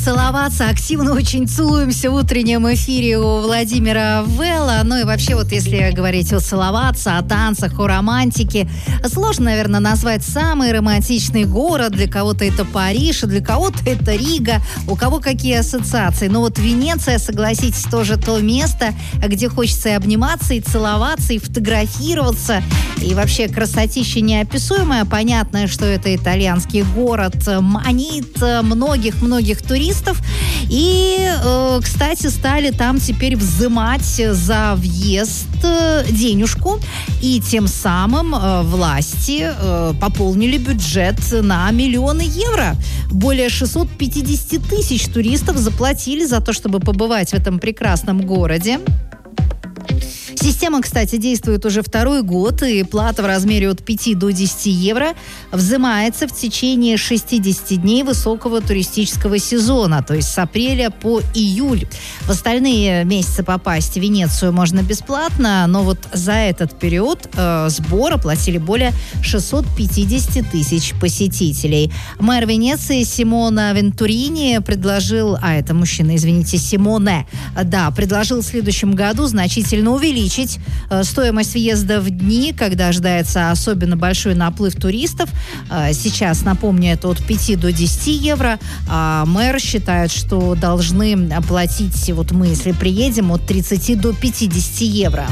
Целоваться, активно очень целуемся в утреннем эфире у Владимира Вэлла. Ну и вообще, вот если говорить о целоваться, о танцах, о романтике, сложно, наверное, назвать самый романтичный город. Для кого-то это Париж, а для кого-то это Рига. У кого какие ассоциации. Но вот Венеция, согласитесь, тоже то место, где хочется и обниматься, и целоваться, и фотографироваться. И вообще красотища неописуемая. Понятно, что это итальянский город, манит многих-многих туристов. И, кстати, стали там теперь взимать за въезд денежку. И тем самым власти пополнили бюджет на миллионы евро. Более 650 тысяч туристов заплатили за то, чтобы побывать в этом прекрасном городе. Система, кстати, действует уже второй год, и плата в размере от 5 до 10 евро взимается в течение 60 дней высокого туристического сезона, то есть с апреля по июль. В остальные месяцы попасть в Венецию можно бесплатно, но вот за этот период сбора платили более 650 тысяч посетителей. Мэр Венеции Симона Вентурини предложил, это мужчина, извините, Симоне, предложил в следующем году значительно увеличить стоимость въезда в дни, когда ожидается особенно большой наплыв туристов. Сейчас, напомню, это от 5 до 10 евро. А мэр считает, что должны платить, вот мы, если приедем, от 30 до 50 евро.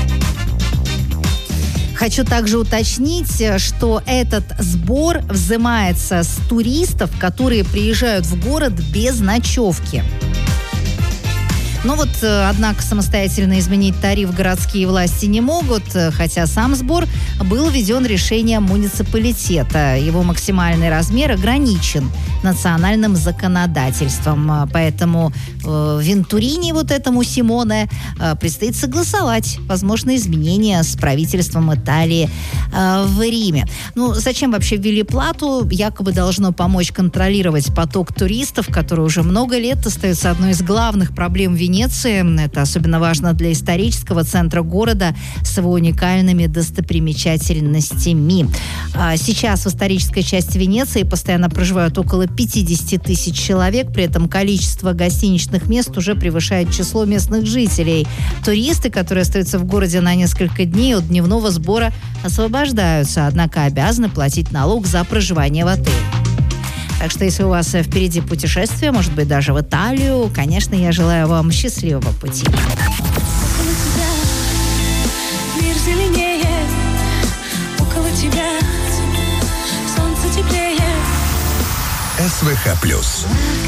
Хочу также уточнить, что этот сбор взимается с туристов, которые приезжают в город без ночевки. Но вот, однако, самостоятельно изменить тариф городские власти не могут, хотя сам сбор был введен решением муниципалитета. Его максимальный размер ограничен национальным законодательством. Поэтому Вентурини, вот этому Симоне, предстоит согласовать возможные изменения с правительством Италии в Риме. Ну, зачем вообще ввели плату? Якобы должно помочь контролировать поток туристов, который уже много лет остается одной из главных проблем Венеции. Это особенно важно для исторического центра города с его уникальными достопримечательностями. Сейчас в исторической части Венеции постоянно проживают около 50 тысяч человек. При этом количество гостиничных мест уже превышает число местных жителей. Туристы, которые остаются в городе на несколько дней от дневного сбора, освобождаются, однако обязаны платить налог за проживание в отеле. Так что, если у вас впереди путешествие, может быть, даже в Италию, конечно, я желаю вам счастливого пути. Около тебя мир зеленее, около тебя солнце теплее. СВХ+.